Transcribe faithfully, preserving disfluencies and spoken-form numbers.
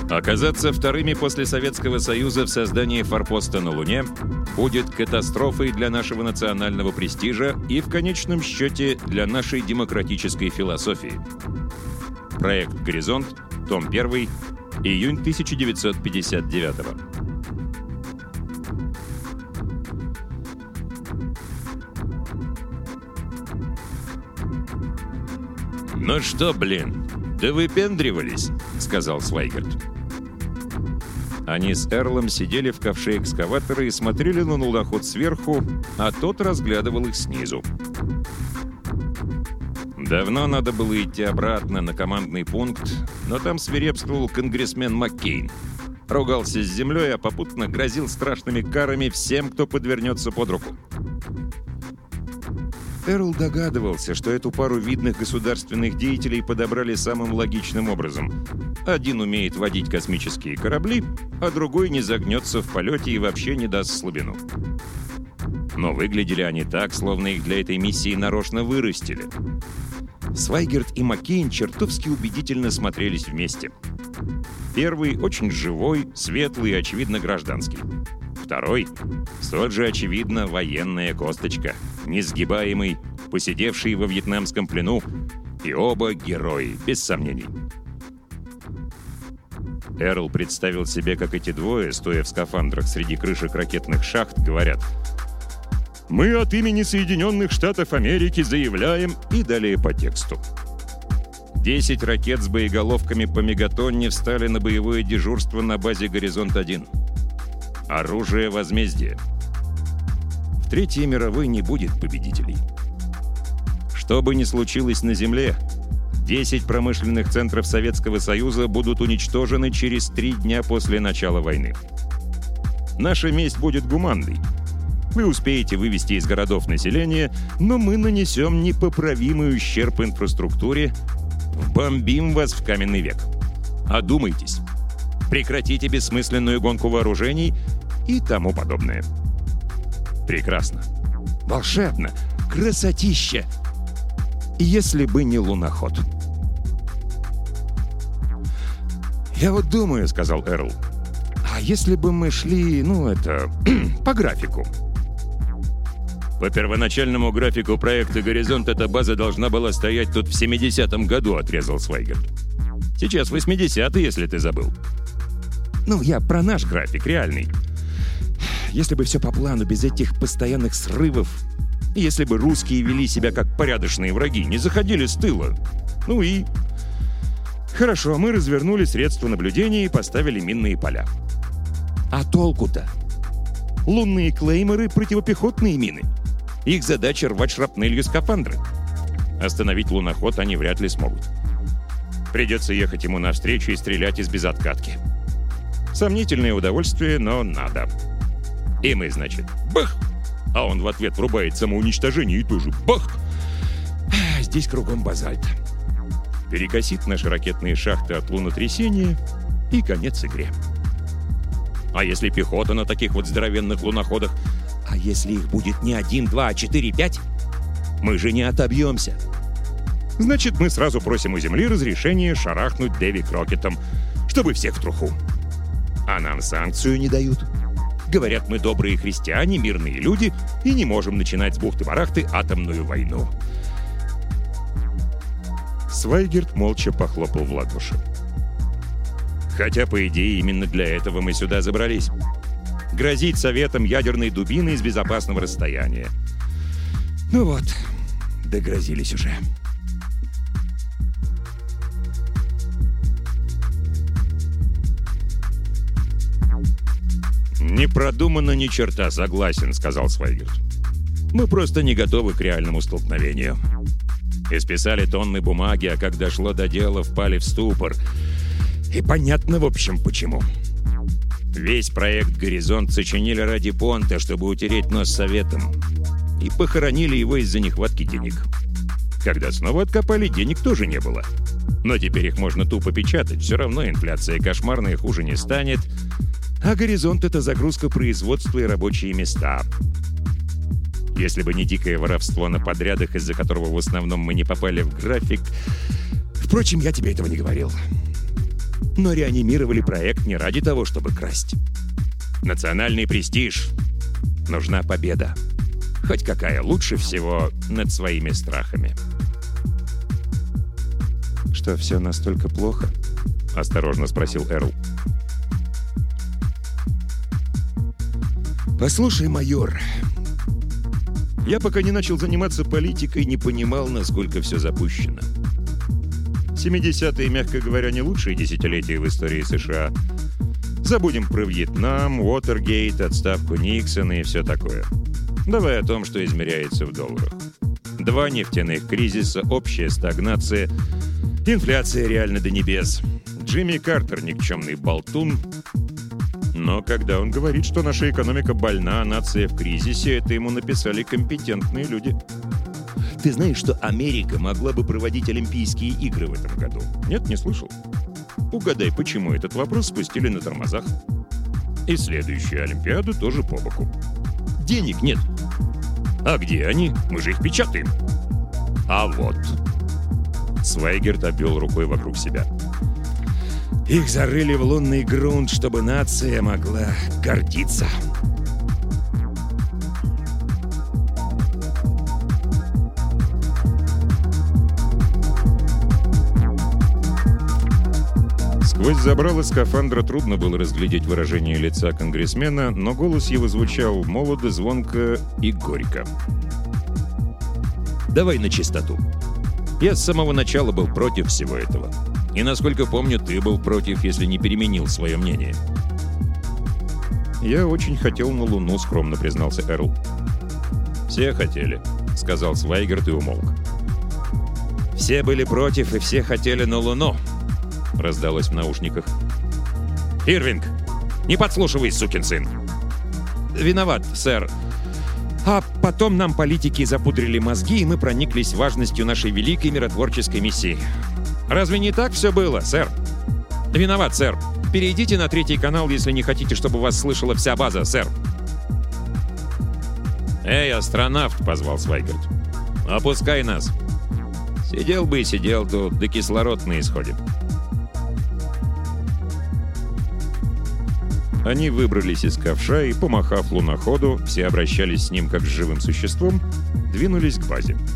Оказаться вторыми после Советского Союза в создании форпоста на Луне будет катастрофой для нашего национального престижа и, в конечном счете, для нашей демократической философии. Проект «Горизонт», том один, июнь тысяча девятьсот пятьдесят девятого. «Ну что, блин, да выпендривались», — сказал Свайгард. Они с Эрлом сидели в ковше экскаватора и смотрели на луноход сверху, а тот разглядывал их снизу. Давно надо было идти обратно на командный пункт, но там свирепствовал конгрессмен Маккейн. Ругался с землей, а попутно грозил страшными карами всем, кто подвернется под руку. Эрл догадывался, что эту пару видных государственных деятелей подобрали самым логичным образом. Один умеет водить космические корабли, а другой не загнется в полете и вообще не даст слабину. Но выглядели они так, словно их для этой миссии нарочно вырастили. Свайгард и Маккейн чертовски убедительно смотрелись вместе. Первый очень живой, светлый и, очевидно, гражданский. Второй — столь же, очевидно, военная косточка, несгибаемый, посидевший во вьетнамском плену, и оба герои, без сомнений. Эрл представил себе, как эти двое, стоя в скафандрах среди крышек ракетных шахт, говорят: «Мы от имени Соединенных Штатов Америки заявляем», и далее по тексту. Десять ракет с боеголовками по мегатонне встали на боевое дежурство на базе «Горизонт-один». Оружие возмездия. В Третьей мировой не будет победителей. Что бы ни случилось на Земле, десять промышленных центров Советского Союза будут уничтожены через три дня после начала войны. Наша месть будет гуманной. Вы успеете вывести из городов население, но мы нанесем непоправимый ущерб инфраструктуре, вбомбим вас в каменный век. Одумайтесь. Прекратите бессмысленную гонку вооружений и тому подобное. Прекрасно. Волшебно. Красотища. Если бы не луноход. «Я вот думаю», — сказал Эрл, «а если бы мы шли, ну, это, по графику?» «По первоначальному графику проекта «Горизонт» эта база должна была стоять тут в семидесятом году», — отрезал Свайгард. «Сейчас восьмидесятый, если ты забыл». «Ну, я про наш график, реальный. Если бы все по плану, без этих постоянных срывов, если бы русские вели себя как порядочные враги, не заходили с тыла. Ну и... Хорошо, мы развернули средства наблюдения и поставили минные поля. А толку-то? Лунные клейморы — противопехотные мины. Их задача — рвать шрапнелью скафандры. Остановить луноход они вряд ли смогут. Придется ехать ему навстречу и стрелять из безоткатки. Сомнительное удовольствие, но надо. И мы, значит, бах! А он в ответ врубает самоуничтожение и тоже бах! Здесь кругом базальт. Перекосит наши ракетные шахты от лунотрясения, и конец игре. А если пехота на таких вот здоровенных луноходах? А если их будет не один, два, а четыре, пять? Мы же не отобьемся. Значит, мы сразу просим у Земли разрешения шарахнуть Дэви Крокетом, чтобы всех в труху. А нам санкцию не дают. Говорят, мы добрые христиане, мирные люди, и не можем начинать с бухты-барахты атомную войну. Свайгард молча похлопал в ладоши. Хотя, по идее, именно для этого мы сюда забрались. Грозить советом ядерной дубиной с безопасного расстояния. Ну вот, догрозились уже. «Не продумано ни черта, согласен», — сказал Свайгард. «Мы просто не готовы к реальному столкновению. Исписали тонны бумаги, а как дошло до дела, впали в ступор. И понятно, в общем, почему. Весь проект «Горизонт» сочинили ради понта, чтобы утереть нос советом. И похоронили его из-за нехватки денег. Когда снова откопали, денег тоже не было. Но теперь их можно тупо печатать, все равно инфляция кошмарная, хуже не станет. А «Горизонт» — это загрузка производства и рабочие места. Если бы не дикое воровство на подрядах, из-за которого в основном мы не попали в график... Впрочем, я тебе этого не говорил. Но реанимировали проект не ради того, чтобы красть. Национальный престиж. Нужна победа. Хоть какая, лучше всего над своими страхами. «Что, все настолько плохо?» — осторожно спросил Эрл. «Послушай, майор, я пока не начал заниматься политикой, не понимал, насколько все запущено. семидесятые, мягко говоря, не лучшие десятилетия в истории США. Забудем про Вьетнам, Уотергейт, отставку Никсона и все такое. Давай о том, что измеряется в долларах. Два нефтяных кризиса, общая стагнация, инфляция реально до небес. Джимми Картер — никчемный болтун. Но когда он говорит, что наша экономика больна, а нация в кризисе, это ему написали компетентные люди. Ты знаешь, что Америка могла бы проводить Олимпийские игры в этом году? Нет, не слышал? Угадай, почему этот вопрос спустили на тормозах. И следующую Олимпиаду тоже по боку. Денег нет. А где они? Мы же их печатаем. А вот. Свайгерт обвел рукой вокруг себя. Их зарыли в лунный грунт, чтобы нация могла гордиться. Сквозь забрало скафандра трудно было разглядеть выражение лица конгрессмена, но голос его звучал молодо, звонко и горько. «Давай на чистоту. Я с самого начала был против всего этого. И, насколько помню, ты был против, если не переменил свое мнение». «Я очень хотел на Луну», — скромно признался Эрл. «Все хотели», — сказал Свайгерт и умолк. «Все были против, и все хотели на Луну», — раздалось в наушниках. «Ирвинг, не подслушивай, сукин сын!» «Виноват, сэр. А потом нам политики запудрили мозги, и мы прониклись важностью нашей великой миротворческой миссии. Разве не так все было, сэр?» «Виноват, сэр. Перейдите на третий канал, если не хотите, чтобы вас слышала вся база, сэр». «Эй, астронавт!» — позвал Свайгерт. «Опускай нас. Сидел бы и сидел тут, да кислород на исходе». Они выбрались из ковша и, помахав луноходу, все обращались с ним как с живым существом, двинулись к базе.